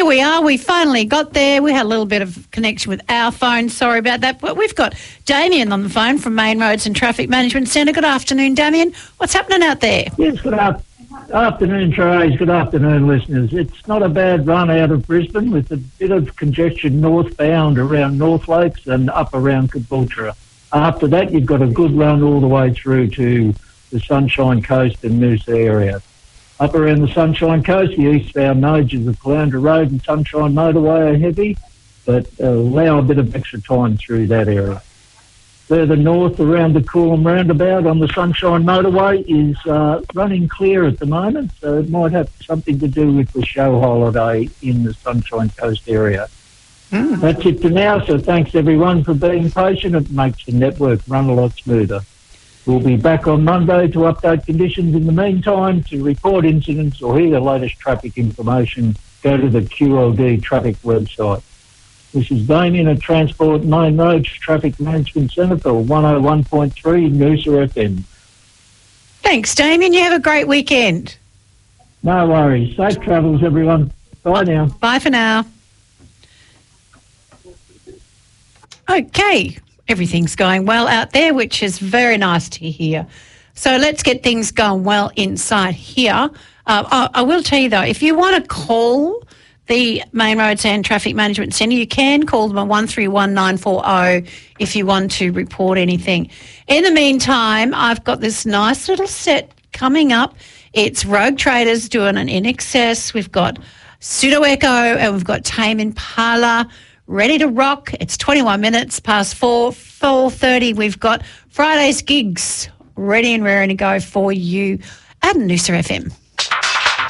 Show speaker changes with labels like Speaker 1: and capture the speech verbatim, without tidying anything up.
Speaker 1: we are. We finally got there. We had a little bit of connection with our phone. Sorry about that. But we've got Damien on the phone from Main Roads and Traffic Management Centre. Good afternoon, Damien. What's happening out there?
Speaker 2: Yes, good afternoon. Afternoon, Therese. Good afternoon, listeners. It's not a bad run out of Brisbane with a bit of congestion northbound around North Lakes and up around Caboolture. After that, you've got a good run all the way through to the Sunshine Coast and Noosa area. Up around the Sunshine Coast, the eastbound nodes of Caloundra Road and Sunshine Motorway are heavy, but uh, allow a bit of extra time through that area. Further north around the Coolum roundabout on the Sunshine Motorway is uh, running clear at the moment, so it might have something to do with the show holiday in the Sunshine Coast area. Mm. That's it for now, so thanks everyone for being patient. It makes the network run a lot smoother. We'll be back on Monday to update conditions. In the meantime, to report incidents or hear the latest traffic information, go to the Q L D traffic website. This is Damien at Transport Main Roads Traffic Management Centre for one oh one point three Noosa F M.
Speaker 1: Thanks, Damien. You have a great weekend.
Speaker 2: No worries. Safe travels, everyone. Bye now.
Speaker 1: Bye for now. Okay, everything's going well out there, which is very nice to hear. So let's get things going well inside here. Uh, I, I will tell you, though, if you want to call the Main Roads and Traffic Management Centre, you can call them on one three one nine four zero if you want to report anything. In the meantime, I've got this nice little set coming up. It's Rogue Traders doing an In Excess. We've got Pseudo Echo and we've got Tame Impala ready to rock. It's twenty-one minutes past four, four thirty. We've got Friday's gigs ready and raring to go for you at Noosa F M.